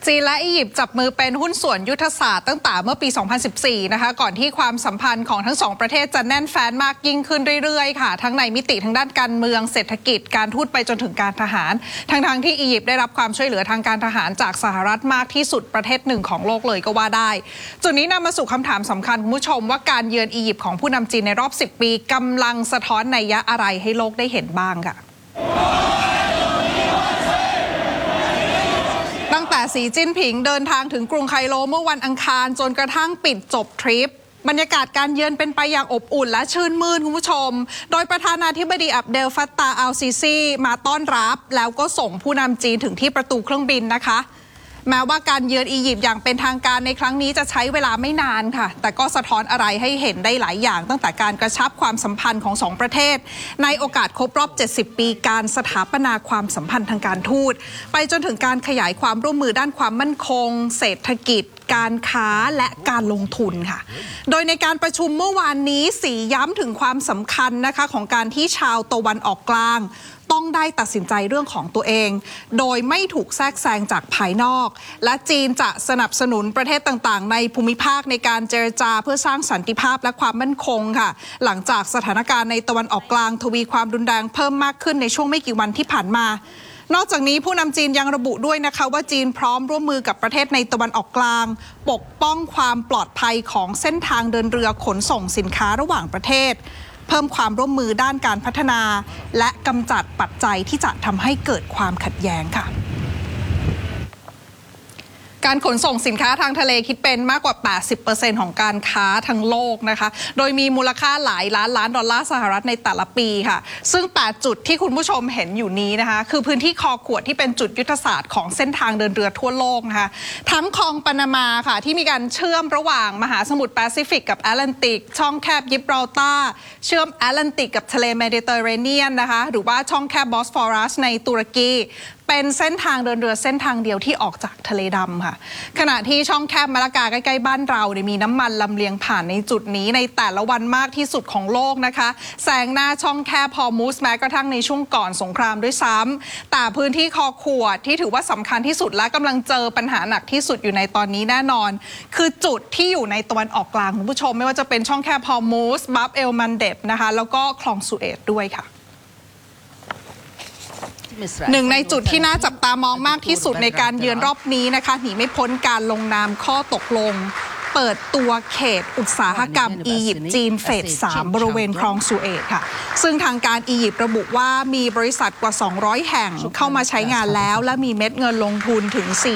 จีนและอียิปต์จับมือเป็นหุ้นส่วนยุทธศาสตร์ตั้งแต่เมื่อปี 2014 นะคะก่อนที่ความสัมพันธ์ของทั้งสองประเทศจะแน่นแฟ้นมากยิ่งขึ้นเรื่อยๆค่ะทั้งในมิติทางด้านการเมืองเศรษฐกิจการทูตไปจนถึงการทหารทั้งที่อียิปต์ได้รับความช่วยเหลือทางการทหารจากสหรัฐมากที่สุดประเทศหนึ่งของโลกเลยก็ว่าได้จุดนี้นำมาสู่คำถามสำคัญคุณผู้ชมว่าการเยือนอียิปต์ของผู้นำจีนในรอบ 10 ปีกำลังสะท้อนนัยยะอะไรให้โลกได้เห็นบ้างค่ะตั้งแต่สีจิ้นผิงเดินทางถึงกรุงไคโรเมื่อวันอังคารจนกระทั่งปิดจบทริปบรรยากาศการเยือนเป็นไปอย่างอบอุ่นและชื่นมื่นคุณผู้ชมโดยประธานาธิบดีอับเดลฟัตตาอัลซีซีมาต้อนรับแล้วก็ส่งผู้นำจีนถึงที่ประตูเครื่องบินนะคะแม้ว่าการเยือนอียิปต์อย่างเป็นทางการในครั้งนี้จะใช้เวลาไม่นานค่ะแต่ก็สะท้อนอะไรให้เห็นได้หลายอย่างตั้งแต่การกระชับความสัมพันธ์ของสองประเทศในโอกาสครบรอบ 70 ปีการสถาปนาความสัมพันธ์ทางการทูตไปจนถึงการขยายความร่วมมือด้านความมั่นคงเศรษฐกิจการค้าและการลงทุนค่ะโดยในการประชุมเมื่อวานนี้สีย้ำถึงความสำคัญนะคะของการที่ชาวตะวันออกกลางต้องได้ตัดสินใจเรื่องของตัวเองโดยไม่ถูกแทรกแซงจากภายนอกและจีนจะสนับสนุนประเทศต่างๆในภูมิภาคในการเจรจาเพื่อสร้างสันติภาพและความมั่นคงค่ะหลังจากสถานการณ์ในตะวันออกกลางทวีความรุนแรงเพิ่มมากขึ้นในช่วงไม่กี่วันที่ผ่านมานอกจากนี้ผู้นำจีนยังระบุด้วยนะคะว่าจีนพร้อมร่วมมือกับประเทศในตะวันออกกลางปกป้องความปลอดภัยของเส้นทางเดินเรือขนส่งสินค้าระหว่างประเทศเพิ่มความร่วมมือด้านการพัฒนาและกำจัดปัจจัยที่จะทำให้เกิดความขัดแย้งค่ะการขนส่งสินค้าทางทะเลคิดเป็นมากกว่า 80% ของการค้าทั้งโลกนะคะโดยมีมูลค่าหลายล้านดอลลาร์สหรัฐในแต่ละปีค่ะซึ่ง8จุดที่คุณผู้ชมเห็นอยู่นี้นะคะคือพื้นที่คอขวดที่เป็นจุดยุทธศาสตร์ของเส้นทางเดินเรือทั่วโลกนะคะทั้งคลองปานามาค่ะที่มีการเชื่อมระหว่างมหาสมุทรแปซิฟิกกับแอตแลนติกช่องแคบยิบราลตาร์เชื่อมแอตแลนติกกับทะเลเมดิเตอร์เรเนียนนะคะหรือว่าช่องแคบบอสฟอรัสในตุรกีเป็นเส้นทางเดินเรือเส้นทางเดียวที่ออกจากทะเลดำค่ะขณะที่ช่องแคบมะละกาใกล้ๆบ้านเราเนี่ยมีน้ำมันลำเลียงผ่านในจุดนี้ในแต่ละวันมากที่สุดของโลกนะคะแซงหน้าช่องแคบฮอร์มุสแม้กระทั่งในช่วงก่อนสงครามด้วยซ้ำแต่พื้นที่คอขวดที่ถือว่าสำคัญที่สุดและกำลังเจอปัญหาหนักที่สุดอยู่ในตอนนี้แน่นอนคือจุดที่อยู่ในตะวันออกกลางคุณผู้ชมไม่ว่าจะเป็นช่องแคบฮอร์มุสบับเอลมันเดบนะคะแล้วก็คลองสุเอตด้วยค่ะหนึ่งในจุดที่น่าจับตามองมากที่สุดในการเยือนรอบนี้นะคะหนีไม่พ้นการลงนามข้อตกลงเปิดตัวเขตอุตสาหกรรมอียิปต์จีนเฟส 3บริเวณคลองสุเอตค่ะซึ่งทางการอียิปต์ระบุว่ามีบริษัทกว่า200แห่งเข้ามาใช้งานแล้วและมีเม็ดเงินลงทุนถึง